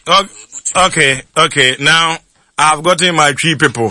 Okay. Now I've gotten my 3 people.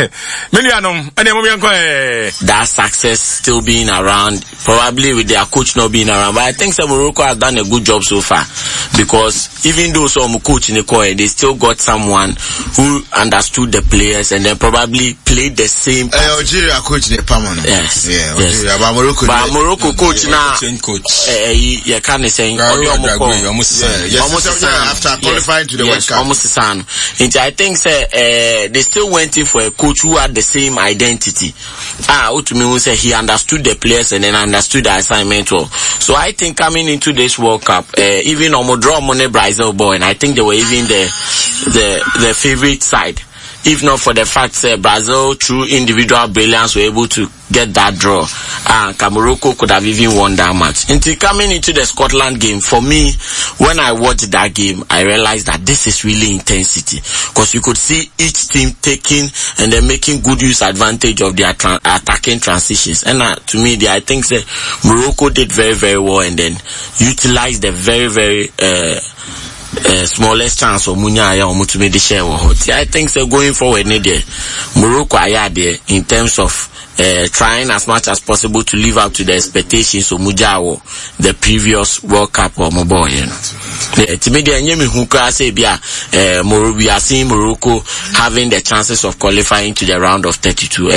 That success still being around, probably with their coach not being around. But I think Morocco has done a good job so far, because even though some coach in the core, they still got someone who understood the players and then probably played the same. Algeria coach the permanent. Yes. But Morocco coach now. You can't say almost after qualifying to the World Cup. Almost I think they still went in for a coach who had the same identity. Utumi say he understood the players and then understood the assignment well. So I think coming into this World Cup, even Omodro Mone Brazil boy, and I think they were even the favorite side. If not for the fact that Brazil, through individual brilliance, were able to get that draw, Morocco could have even won that match. Until coming into the Scotland game, for me, when I watched that game, I realized that this is really intensity, because you could see each team taking and then making good use advantage of their attacking transitions. And to me, I think that Morocco did very, very well and then utilized the very, very smallest chance of Munya or Mutume de share. I think so going forward, Morocco are there in terms of trying as much as possible to live up to the expectations of Mujawo, the previous World Cup or Mobo. We are seeing Morocco having the chances of qualifying to the round of 32.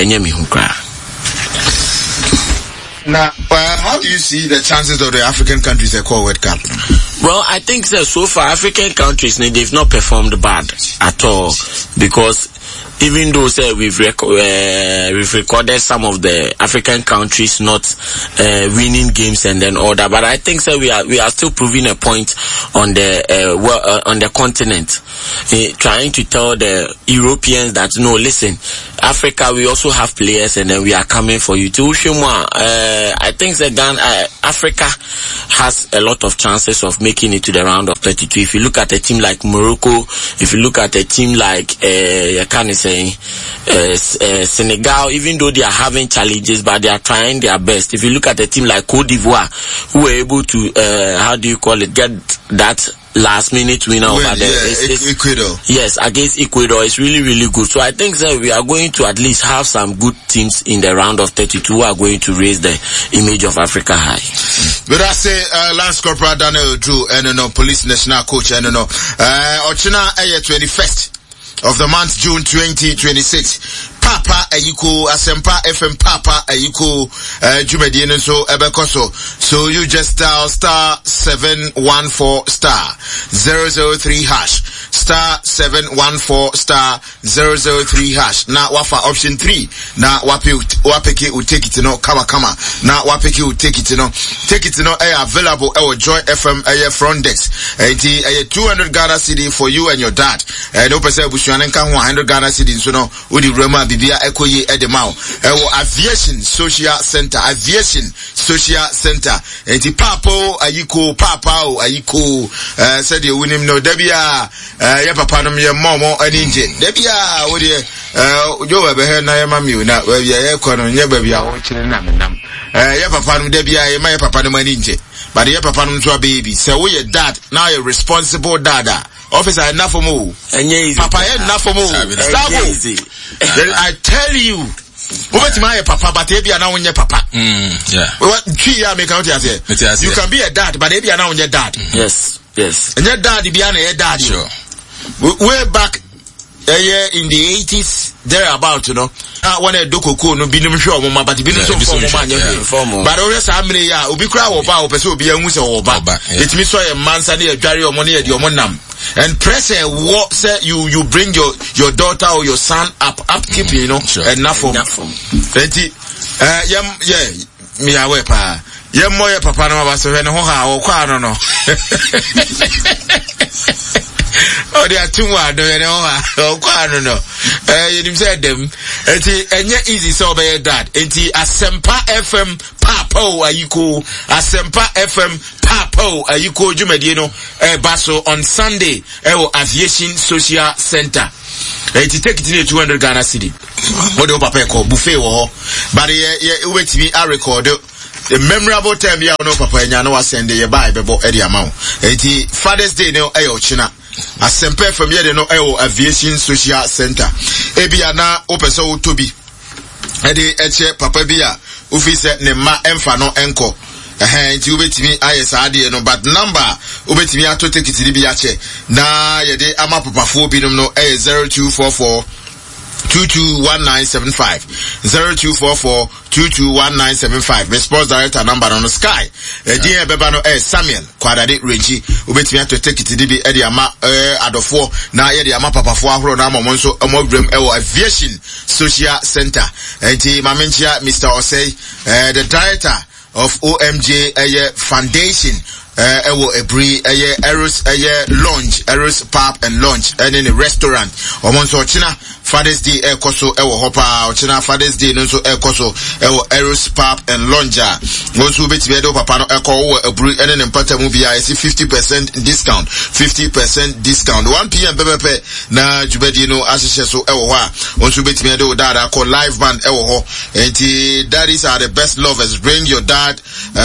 Now, how do you see the chances of the African countries at World Cup? Well, I think so far African countries, they've not performed bad at all, because even though we've recorded some of the African countries not winning games and then all that, but I think we are still proving a point on the continent, trying to tell the Europeans that no, listen, Africa, we also have players and then we are coming for you too. I think that Africa has a lot of chances of making it to the round of 32. If you look at a team like Morocco, if you look at a team like Senegal, even though they are having challenges, but they are trying their best. If you look at a team like Cote d'Ivoire, who were able to get that last minute winner over there. Ecuador. Yes, against Ecuador. It's really, really good. So I think that we are going to at least have some good teams in the round of 32 who are going to raise the image of Africa high. But I say, Lance Corporal Daniel Drew, and police national coach, and Ochina 21st of the month, June 2026. Papa Ayiko Asempa FM Papa Ayiko Jumedian so Ebekoso. So you just dial star 714 star 003 hash. Star 714 star 003 hash. Na wafa option 3. Na wapeke will take it no kama. Na wapeke will take it no. Take it no available Joy FM front desk. 200 Ghana cedi for you and your dad. No person bushuanenka 100 Ghana cedi so no udi rema bibia ekoye edemao. Aviation Social Center. Enti papo ayiko said you win him no debia ya papa no me momo aninje debia wo de jo we be he na ya mami na we ya ekono nya babia wo kire na menam ya papa no debia ya my papa no aninje but ya papa no to baby say we your dad now you responsible dada officer enough for mo papa enough for mo I tell you what my papa but ebia na wonye papa what three make out here you can be a dad but ebia na wonye dad yes and your dad bia na your dad sure way back in the 80s thereabout when a dokoko no binim hwe omoma but binim so omoma but always amre ya obi kra wo ba opese obi anhu se wo ba it means so a mansa na adware omo na de omo nam and press what say you bring your daughter or your son upkeep sure. Enough for me awe pa moye papa no ba so hwe ne ho ha wo kwa no oh, they are too much. No. You said them. It's easy so by that. It's Asempa FM Papo Ayiko. Asempa FM Papo Ayiko Jumedieno. Baso on Sunday. Aviation Social Center. It's take it in 200 Ghana cedi. What do Papa call buffet war? But wait to be a record. The memorable time ya no papa nya no send ye buy bebo e di amount. Enti Father's Day no Ochina. Asempe from here no aviation social center. Ebia na opesa utobi. Ede eche papa bia ufi se ne ma emfa no enko. Nti ubetimi ayesa ade no but number ubetimi ato take it bi ache na yede ama papafo binom no 0244 221975 0244 221975. My sports director number on the sky. Dear Bebano Samuel Quadade Reggie ubetimi ato take it bi ede ama adofo na yede ama papafo ahoro na amonso amodrem aviation social center. Nti mamenchia Mr. Osei the director of OMJ Foundation ewo ebri Eros Eros Pub and Lunch and in a restaurant omonso China Father's Day ekoso ewo hopa China Father's Day no so ekoso ewo Eros Pub and Lunch once beti bedo papa no eko ebri and in pata mu bia 50% discount 50% discount 1 p.m. bebe na jubedi no asese so ewo ha once beti bedo dada call live band ewo ho and daddies are the best lovers. Bring your dad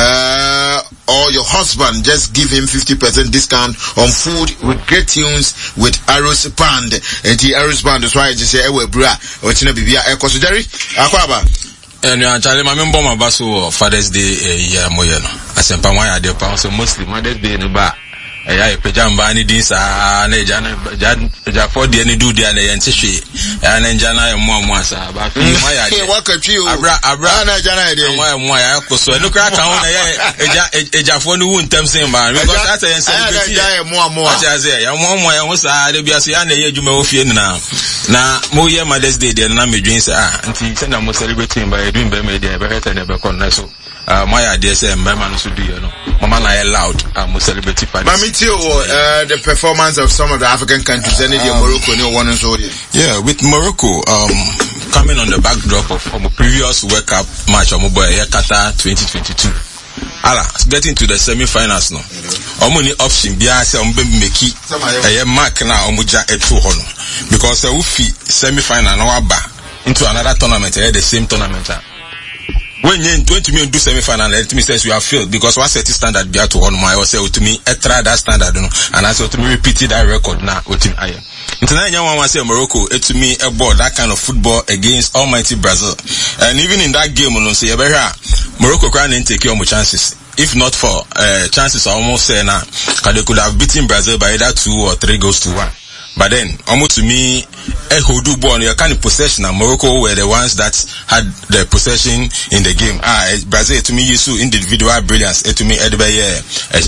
or your husband, just give him 50% discount on food with great tunes with Arrows Band. And the Arrows Band is why I just say ewe bra or china bibia ekoso Jerry akwaba. And Charlie, my member my basso Father's Day moyeno. Asempa mwa ya de pa so mostly Mother's Day no ba. Ya pejamba ni din sa na ja for de ni do de na yente hwe ya na njana ya mo sa ba fi ma ya de wakatwi o abra na jana de mo ya koso no kra kan na ya eja for no wu ntem sen ba because that yen celebrate ya mo acha say ya mo ya ho sa de bia so ya na ye adwuma wo fie na mo ye Mother's Day de na medwin sa nti se na mo celebrate ba edwin ba me de ba heta ne be kon na so my idea say mama no so do you know mama na loud mo celebrate party. The performance of some of the African countries, and Morocco, one and so. Yeah, with Morocco, coming on the backdrop of a previous World Cup match, Qatar 2022. Getting to the semi-finals now. Omuni option biya say make mark now omuja eto hono because we fit semi-final now ba into another tournament the same tournament. When you 20 million do semi-final, let me say you have failed because what set standard be to one my or say to me try that standard no and I say to me repeat that record now with him iron. International one say Morocco to me a ball that kind of football against almighty Brazil. And even in that game no say Morocco can't take your chances. If not for chances almost say now they could have beaten Brazil by either 2 or 3 goals to 1. But then, almost to me, Hodu born, you kind of possession, and Morocco were the ones that had the possession in the game. Brazil to me, you saw individual brilliance. To me, Edbeye,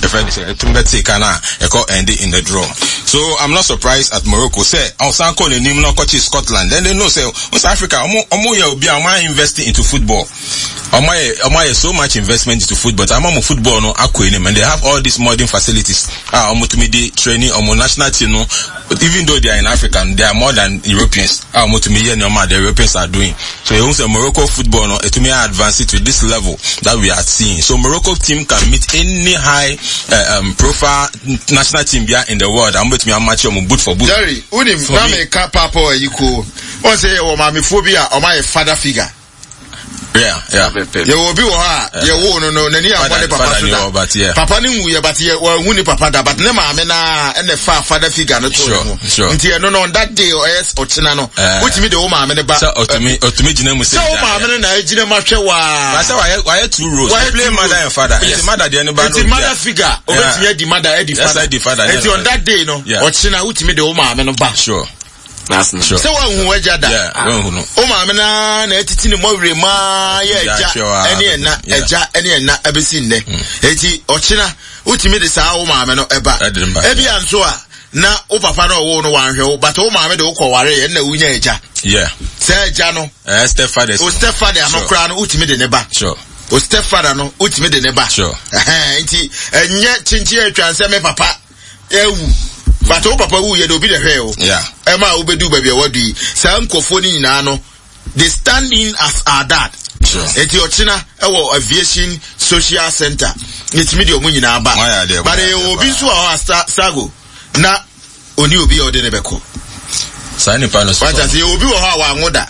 end in the draw. So I'm not surprised at Morocco. Say, Sanko the Nimno coach Scotland. Then they know say, West Africa, investing into football. So much investment into football. I'm on football no aquarium, and they have all these modern facilities. Training on national team no. Even though they are in Africa, they are more than Europeans. The Europeans are doing. So you say Morocco football no, it may advance it to this level that we are seeing. So Morocco team can meet any high profile national team in the world. I'm with me a match boot for boot. Jerry, unim mame ka papa you ko. O say o mame phobia o my father figure. Yeah. You will be you won't know any of papa. But yeah. Papa knew you, but you were papa, but never and the father figure. Sure. Until no on that day or else or Chinano, which me the woman and the back. To me, so, mamma and I didn't match a while. Why 2 rules? Why play mother and father? It's mother, the mother figure. Over the mother, Eddie father. And on that day, no, or China, which me the woman and the back. Sure. That's not sure. So who wajada? Yeah. Mena na etiti ni mo rema ya eja ene na abesin ne. Eti ochina utimi de sa wo maame no eba. Ebi anso a na wo papa no wo no wanhwe wo but wo maame de wo kware ye na wunya eja. Yeah. Say eja no. Stepfather. O stepfather no kra no utimi de ne ba. Sure. O stepfather no utimi de ne ba. Sure. Enti enye chinchi atwa nse me papa ewu. But o papa wu ye do bi de hwe o. Yeah. Ema wo bedu ba bia wadu yi. Sa nkofo ni nyina no. They stand in as our dad. Sure. Eti ochina ewo aviation social center. Eti me de omu nyina aba. But obi so a sago na oni obi o de ne beko. Sa ni pa no so. But as obi wo ha wa ngoda.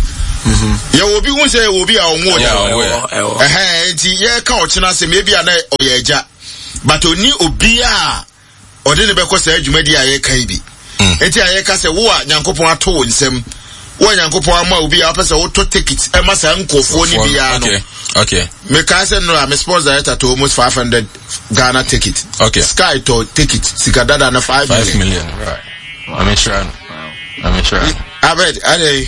Ya obi hu say obi a onwo. Eti ye ka ochina se maybe na oyeja. But oni obi a odene be ko say adwumadi aye kan bi enti aye ka say wo a Nyankopon ato wo nsem wo Nyankopon ama obi a pese wo to ticket e ma say nkofo ni bia no okay me ka say no am sports director to almost 500 Ghana ticket Sky to ticket sika dada na 5 million right I'm sure abed ade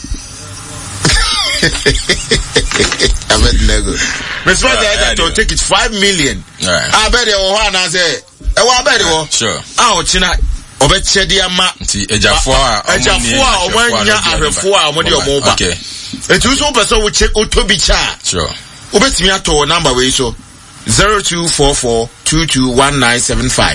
abed nego me sports director to ticket 5 million abed e wo na say e wo abed wo sure ochina obechedi ama nti ejafo a omanya ahwefo a omode omoba etu so person wo check otobi cha sure obetimi ato number we so 0244221975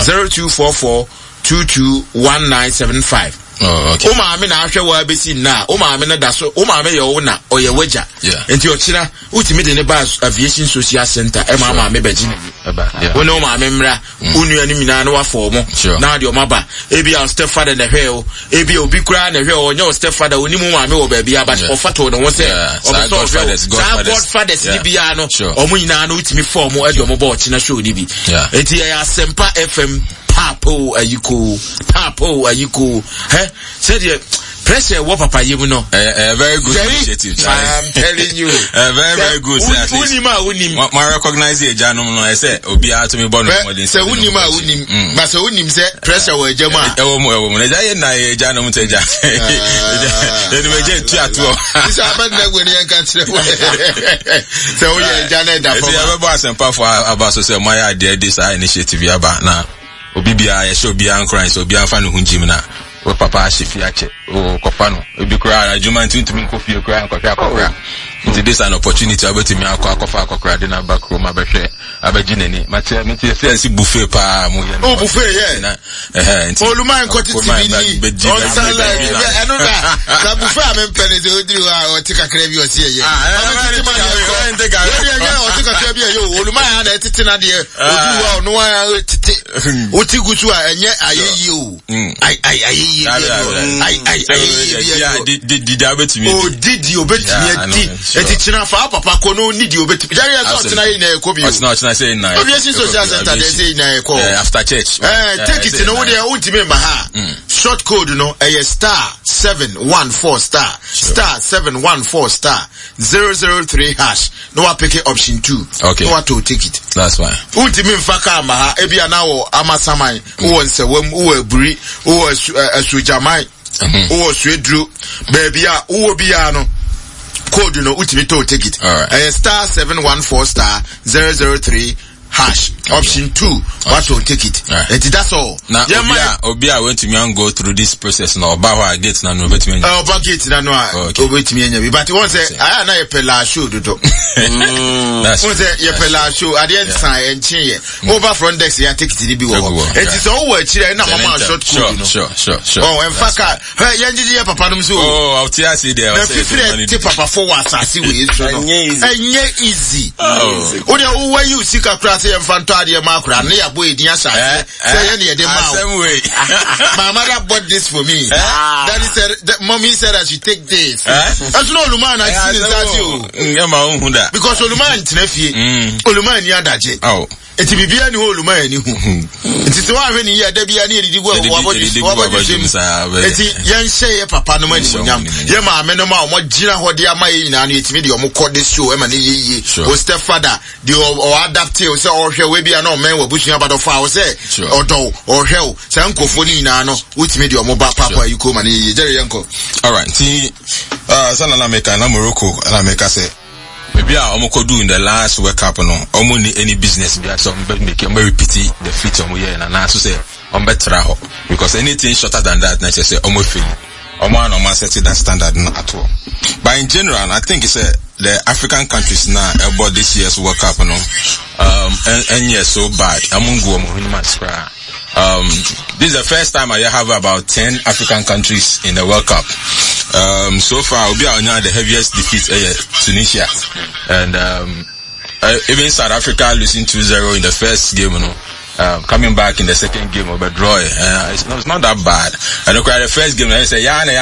0244221975 oh okay o ma me na ahwe wa besi na o ma me na daso o ma me ye wo na o ye waja enti o kira utimi de ne ba aviation social center e ma me beji wo no ma me mra unu ani mina na wa form na de o maba e bi our stepfather na hwe o e bi obi kura na hwe o nya o stepfather oni mu ma me wo ba bia ba o fato no wo se o so godfathers ni bia no o mu nyina na utimi form e de o mo ba o kina show ni bi enti ya Sempa FM Papo ayiko said pressure what papa you know a very good initiative I'm telling you very good my recognize the janum no I say obi to me born modern say unima unim but say unim say pressure we jama ewo na jaye na janum teja then we je tu ato this happen na go ni kan tire say we jana da for we bo Sempa for about so say my idea this initiative yaba na obibia ye show bia nkran so bia fa no hunjim na o papa shifi ache o kofa no obi kura adwuma ntumi nkofie kura nkofia akokra nti this an opportunity abetimi akofa akokra de na back room abehwe abaginani mate say si buffet pa mo ye no buffet ye na nti oluman ko tv ni on salad eno na buffet amempene de odiri wa o tikakra bi o se ye o tikakra bi ye oluman na tete na de odiri wa no wa tete otigusu a enye ayeyi o ayeyi did abetimi o did obetimi eti china fa papa ko no need obetimi jare so china yi na ekobi o china say na obviously social center they say na eko after church take it no we dey ultimate ma ha short code no star 714 star 714 star 003 hash no wa pick option 2 okay no wa to take it that's fine ultimate mfaka ma ha ebia na wo amasaman wo nsewam wo aburi wo asujamai wo swedru baby a wo bia no code no ultimate to take it star 714 star 003 hash option 2 what will take it and that's all now obia went to me and go through this process now about gate na no bet me about gate na no bet me nya but one say I na pela show do that's one say you pela show at the end sign and chin over front desk ya take it bi wo it is all we chire na mama short code no sure oh en faka ya njiji papa no so oh out here see there say papa for asase we so no enye easy o de wo you sika say infanto ade ma akura na ya boy edin asase say ye na de ma my mother bought this for me daddy said mommy said I should take this as no oluman na see that you ma hu da because oluman tinafie oluman ni adaje eti bibia ni oluman ni hu eti se wa hwe ni ya da bia na edidi go wabodi eti yan shey papa no mani nyam ye ma me no ma o gina hode ama ye nyina no etimi de o mo code show e ma ne ye o stepfather de o adapt o se o hwe we bia na o men wabusua ba do fa o se odo o hwe o se nkofo ni nyina no utimi de o mo ba papa yi ko ma ne ye jere yanko all right ti sana na meka na Morocco na meka say maybe I do in the last World Cup no omo ni any business be so make repeat the feat omo here na so say on better because anything shorter than that na say omo fail omo no man set that standard at all but in general I think it's the African countries now about this year's World Cup no and yes so bad among this is the first time I have about 10 African countries in the World Cup. So far, we are now the heaviest defeat Tunisia, and even South Africa losing 2-0 in the first game. You know, coming back in the second game of a draw. It's not that bad. And look at the first game, I say, but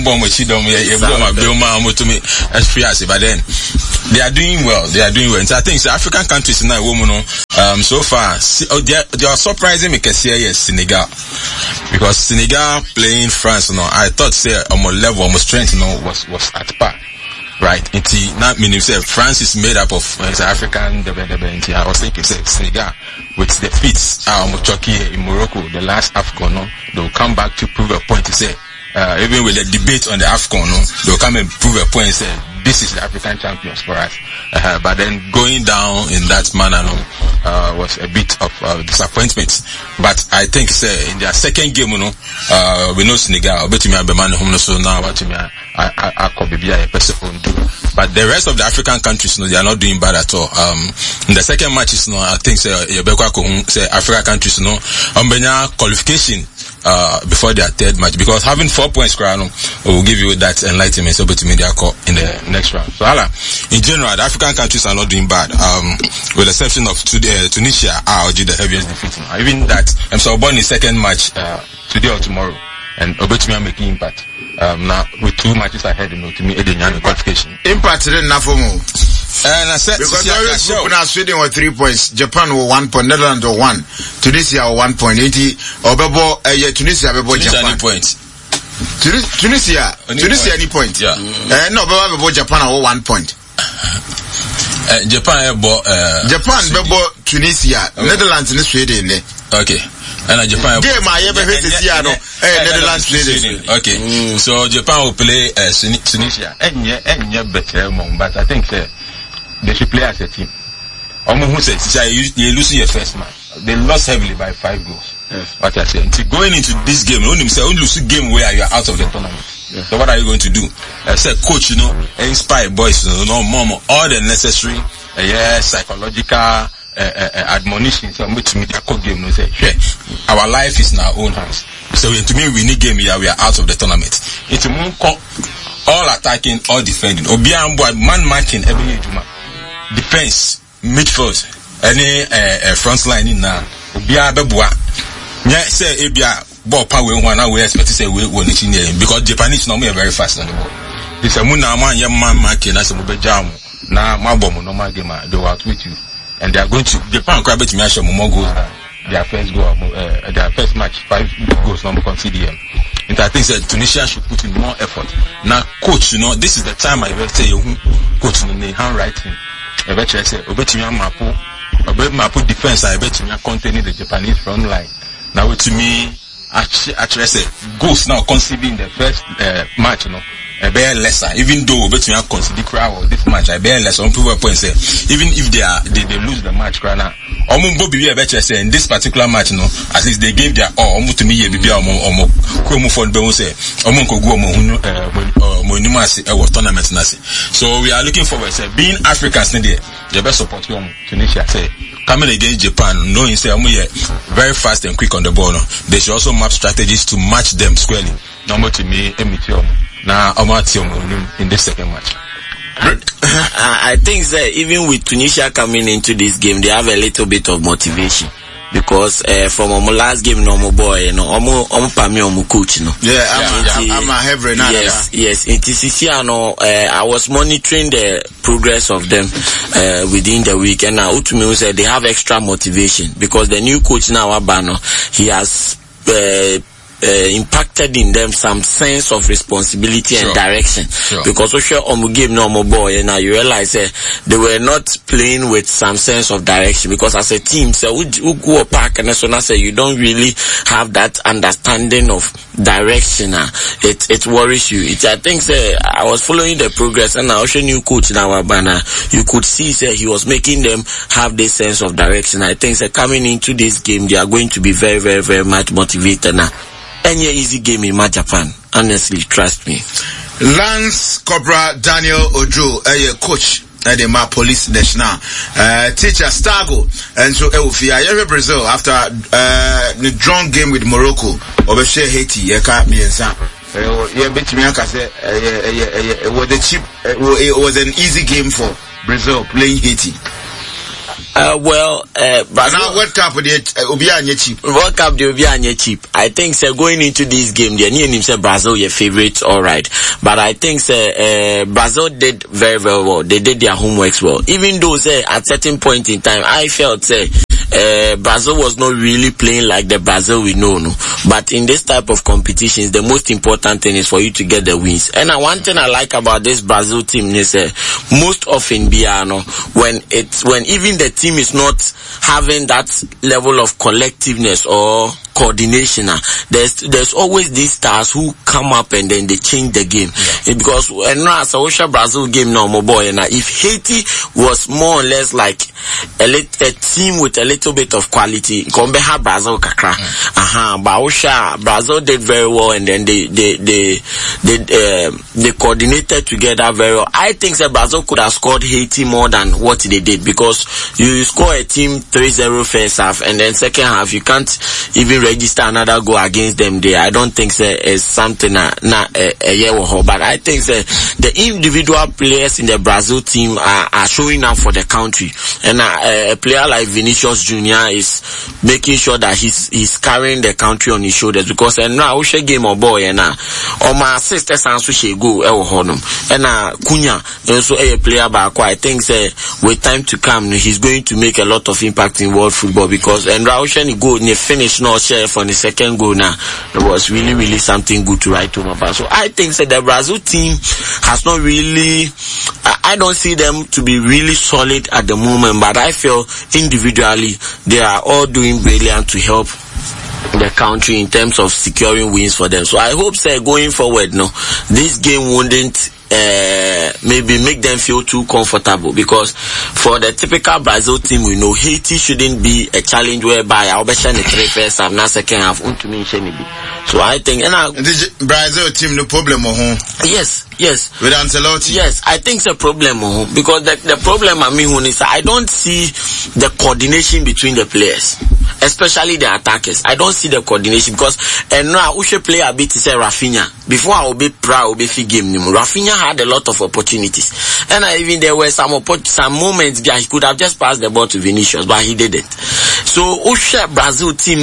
then they are doing well. And so I think the African countries now, so far, they are surprising me because here is Senegal. Because Senegal playing France, I thought say almost level, almost strength, was at par. Right, not meaning say France is made up of African. I was thinking say Senegal with the feats Mochoki in Morocco, the last AFCON, they will come back to prove a point to say even with the debate on the AFCON, they will come and prove a point and say this is the African champions for us. But then going down in that manner was a bit of disappointment. But I think say in their second game, we know Senegal, but the rest of the African countries, they are not doing bad at all. In the second match, I think say African countries, qualification before their third match, because having 4 points will give you that enlightenment so in the next round. So in general, the African countries are not doing bad, with the exception of Tunisia are the heaviest defeat. Even that born in second match today or tomorrow, and Obetumia making impact. Now with 2 matches ahead, to me, the qualification. Impact didn't enough for more. And I said because now Sweden were 3 points, Japan were 1 point, Netherlands were 1, Tunisia were 1 point, Obebo Tunisia Bebo Japan points. Tunisia any point. Yeah. No, Bebo Japan were 1 point. Japan Bebo Tunisia, Netherlands and Sweden. Okay. And Japan game I ever heard this year, Netherlands Sweden. Okay. So Japan will play Tunisia. And better, but I think they should play as a team. Almost you're losing your first match. They lost heavily by 5 goals. Yes. What I say. Going into this game, only lose a game where you are out of the tournament. Yes. So what are you going to do? I said, coach, inspire boys, more all the necessary, psychological admonitions. Game, say, our life is in our own hands. So to me, we need game here. We are out of the tournament. It's all attacking, all defending. Man marking every juma. Defense, midfield, any front line in now. Say ball power one we expect to say we because Japanese normally are very fast on the ball. This a man marking as a jam. Now my bomb no my game they will outwit you. And they are going to Japan grab it to me more goals than their first goal, their first match, 5 goals number conceded. And I think that Tunisia should put in more effort. Now, coach, this is the time I will tell you, coach, in the handwriting. I bet you say, Mapu defense, I bet you containing the Japanese front line. Now, to me, actually, say, goals now conceding the first match, a bear lesser, even though but you have considered crowd this match, I bear less on people point say, even if they lose the match now. Be a better say in this particular match, at least they gave their all to me tournament. So we are looking forward to being Africans the best support Tunisia say coming against Japan, knowing say very fast and quick on the ball. They should also map strategies to match them squarely. Number to me, now in this second match. I think that even with Tunisia coming into this game, they have a little bit of motivation. Because from our last game, no boy, coach, Yeah, I'm a heavy. Yes. It is I was monitoring the progress of them within the week, and now Utumi said they have extra motivation because the new coach now, Abano, he has impacted in them some sense of responsibility and direction. Because game no boy, and now you realize they were not playing with some sense of direction, because as a team, so we go back and so now say you don't really have that understanding of direction. It worries you. I think I was following the progress, and now new coach now you could see he was making them have this sense of direction. I think coming into this game they are going to be very, very, very much motivated now. Any easy game in Japan, honestly, trust me. Lance Corporal Daniel Ojo, coach at the Police National, teacher Stago, and so Eufia, Brazil after the drawn game with Morocco, over Haiti, it was an easy game for Brazil playing Haiti. Now World Cup obi anye cheap. World Cup they obi anye cheap. I think going into this game, the name say Brazil your favorite, all right. But I think Brazil did very very well. They did their homeworks well. Even though at certain point in time, I felt Brazil was not really playing like the Brazil we know. No? But in this type of competitions, the most important thing is for you to get the wins. And one thing I like about this Brazil team is most often when even the team is not having that level of collectiveness or coordination, there's always these stars who come up and then they change the game. Yeah. Because now as a Brazil game now, my boy, if Haiti was more or less like a team with a little bit of quality, Brazil kakra. But Brazil did very well, and then they coordinated together very well. I think that Brazil could have scored Haiti more than what they did, because you score a team 3-0 first half, and then second half you can't even register another goal against them there. I don't think it's something but I think the individual players in the Brazil team are showing up for the country, and a player like Vinicius Junior is making sure that he's carrying the country on his shoulders, because now we should game or boy and my sisters and so she go and Cunha also a player back. I think with time to come he's going to make a lot of impact in world football, because and Raushan go in the finish not share for the second goal now. It was really something good to write home about. So I think the Brazil team has not really, I don't see them to be really solid at the moment, but I feel individually they are all doing brilliant to help the country in terms of securing wins for them. So I hope going forward, this game wouldn't maybe make them feel too comfortable, because for the typical Brazil team we know, Haiti shouldn't be a challenge whereby I'll be the 3 first half, now second half. So I think Brazil team no problem. Yes. With Ancelotti. Yes, I think it's a problem, because the problem is I don't see the coordination between the players, especially the attackers. I don't see the coordination, because now we should play a bit to say Rafinha. Before I will be proud, be game. Rafinha had a lot of opportunities, and even there were some moments that he could have just passed the ball to Vinicius, but he didn't. So Brazil team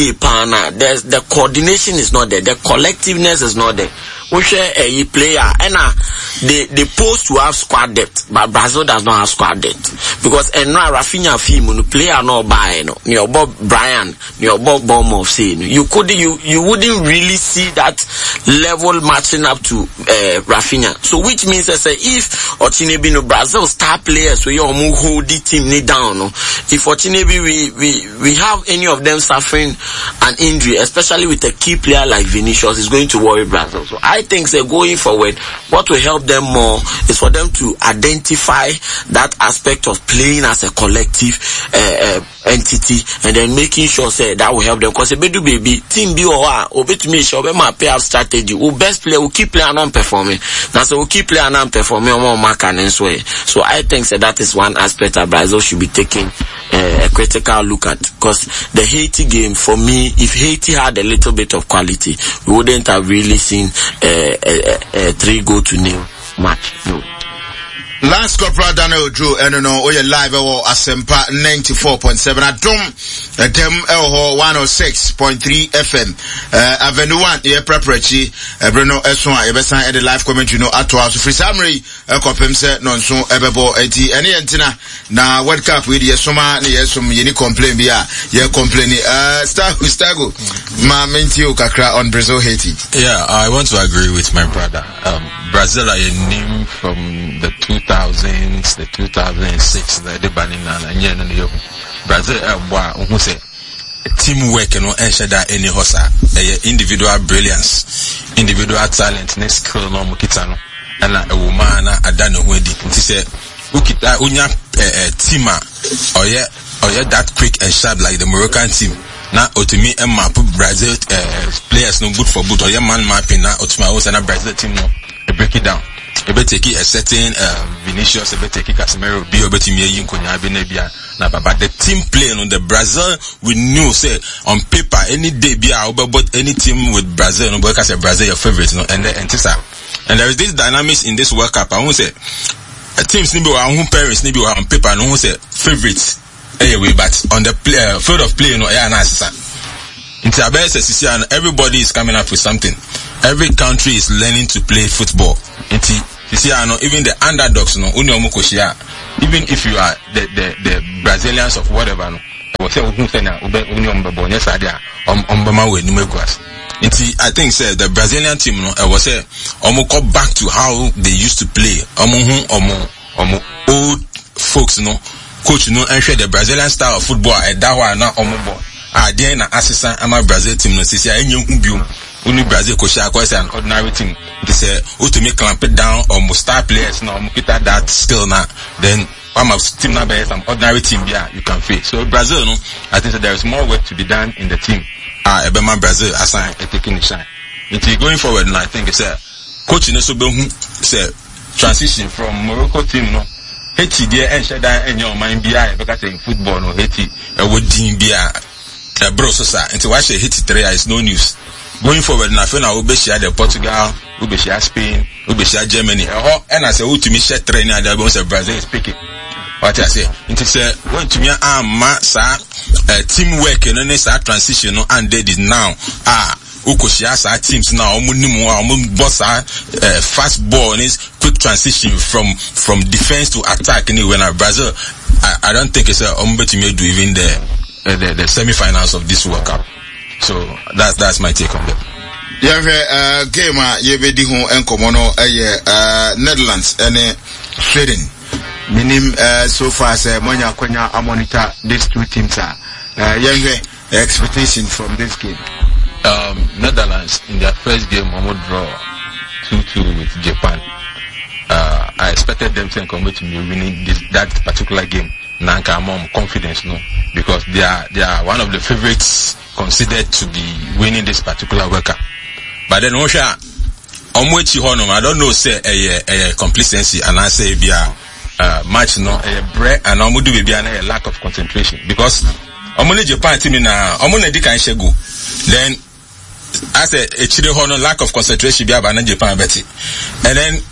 the coordination is not there, the collectiveness is not there. A player and they supposed to have squad depth, but Brazil does not have squad depth, because now Rafinha film player no buy no Bob Brian no Bob Bournemouth say you wouldn't really see that level matching up to Rafinha. So which means if Ochinebi no Brazil star players so you hold the team down, if Ochinebi we have any of them suffering an injury, especially with a key player like Vinicius, is going to worry Brazil. So I think going forward, what will help them more is for them to identify that aspect of playing as a collective entity, and then making sure that will help them. Because baby team B or to me sure my payout strategy will best play will keep playing on performing. Now so we'll keep playing on performing more mark and so So I think that is one aspect that Brazil should be taking a critical look at, because the Haiti game, for me, if Haiti had a little bit of quality, we wouldn't have really seen a 3-0 match. No. Last Corporal Daniel Drew, we live at Asempa 94.7 at Dem 106.3 FM. Avenue 1, preparatory, Bruno Eswan, Ebesan, and the live comment, at our free summary, Copemse, non so Ebebo, any antenna, na World Cup with Yesoma, Yesum, Yeni complain, ye complaining. Stago, ma mentio kakra on Brazil, Haiti. Yeah, I want to agree with my brother. Brazil are a name from the 2000s, the 2006, the Banana, and Brazil, who say teamwork and that any hosa, individual brilliance, individual talent, next skill, no mukitano, and a woman, I don't know who did. He said, Ukita, unya, teamer, or that quick and sharp like the Moroccan team. Now, to me, map Brazil players no good for good, or your man mapping now, to my house and a Brazil team no. Break it down. You better take a certain Vinicius, you better take Casemiro, be able to me but the team playing on the Brazil, we knew say on paper any day be but any team with Brazil, no because Brazil your favorite, and there is this dynamics in this World Cup. I won't say teams nibi wa on parents nibi wa on paper no say favorites. anyway, but on the field of play, no, yeah, nice. Everybody is coming up with something. Every country is learning to play football. Even the underdogs, no, even if you are the Brazilians of whatever, no, I think the Brazilian team, no, I was say, go back to how they used to play. Old folks, no, coach, no, and share the Brazilian style of football. That one, not then assistant, I'm a Brazil team, no, see, only Brazil coach is an ordinary team. They say, to make clamp it down or star players now, that skill now, then I'm a team now, some ordinary team, yeah, you can face. So Brazil, no, I think that there is more work to be done in the team. Ebema Brazil assign taking the shine. Until going forward, and I think it's a coaching also say transition from Morocco team, no, Haiti there and Shada and your mind be because in football, no, Haiti, would be a bro, so until I say Haiti 3 is no news. Going forward, I feel now we share the Portugal, we share Spain, we share Germany. And I say, to me, share training at the Brazil speaking. What I say, it's when to me, teamwork and then start transition, and they did now. Ukoshia teams now, boss fast ball is quick transition from defense to attack. Anyway, now Brazil, I don't think it's a to me do even the semi-finals of this World Cup. So that's my take on that. Yeah, game yebedi ho enkomono Netherlands and Sweden. Minim so far say monya kwanya monitor these two teams are. Expectation from this game. Netherlands in their first game almost draw 2-2 with Japan. I expected them to come to me winning that particular game. Nanka mom confidence, no, because they are one of the favorites considered to be winning this particular World Cup. But then Osha I don't know say a complacency and I say be a match no a break and do be a lack of concentration because Japan team na dikan shegu then I say a chile lack of concentration be about Japan betty and then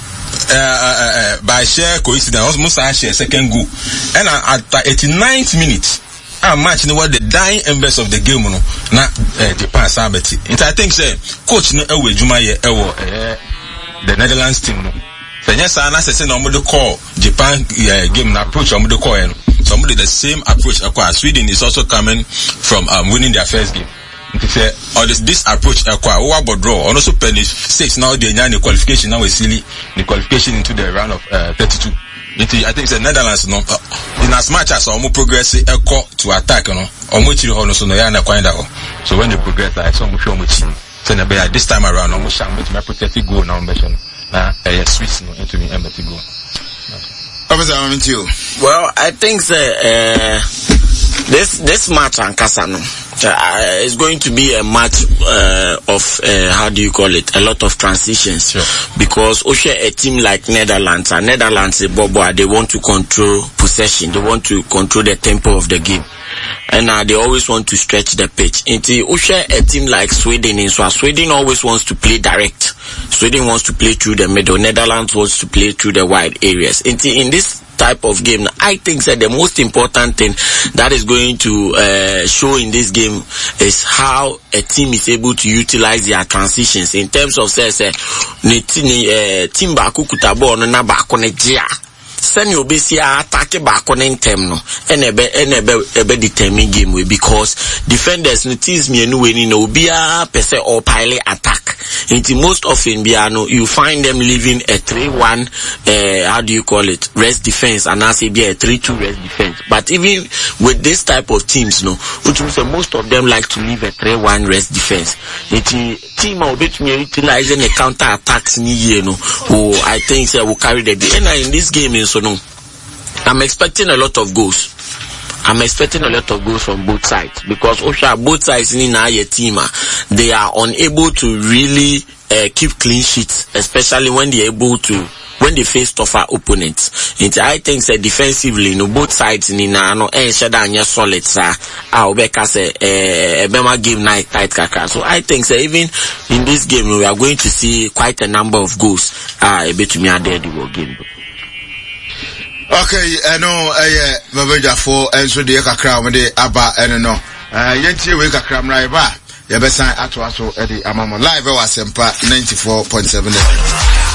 by sheer coincidence, almost share second goal. And at the 89th minute, I'm matching what the dying embers of the game, no, na Japan Sabati. And I think, say, coach no away Jumaye the Netherlands team, no. So yes, I say no more call Japan game na approach on the call. Somebody the same approach. Sweden is also coming from winning their first game. Or this approach about draw and also penny 6 now they the qualification now is silly the qualification into the round of 32. I think the Netherlands no in as much as almost progress to attack no almost so when they progress I saw much so this time around almost my protected goal now mention Swiss no into me embassy goal. Well, I think this match and Kasano is going to be a match of how do you call it? A lot of transitions. Sure. Because a team like Netherlands and Netherlands they want to control possession. They want to control the tempo of the game. And they always want to stretch the pitch. Into a team like Sweden, so Sweden always wants to play direct. Sweden wants to play through the middle. Netherlands wants to play through the wide areas. In this type of game, I think that the most important thing that is going to show in this game is how a team is able to utilize their transitions in terms of team baku kutabo na baako ne jia send you be see attack back on intem no ebe determine game way because defenders no teams me no we no be a person or pile attack. Into most often you find them leaving a 3-1 how do you call it, rest defense, and I say be a 3-2 rest defense. But even with this type of teams which means most of them like to leave a 3-1 rest defense. Team will be utilizing a counter attacks who I think will carry the game. And in this game I'm expecting a lot of goals. I'm expecting a lot of goals from both sides because both sides in our team they are unable to really keep clean sheets, especially when they face tougher opponents. And I think that defensively, both sides in solid game night tight kaka. So I think that even in this game we are going to see quite a number of goals. Game. Okay, Mabejafo, and so the Kakra, when they Abba, and no. Yenti, we Kakram Raiba. Yabesan Atwaso, Eddie Amamo, live, Sempa 94.7.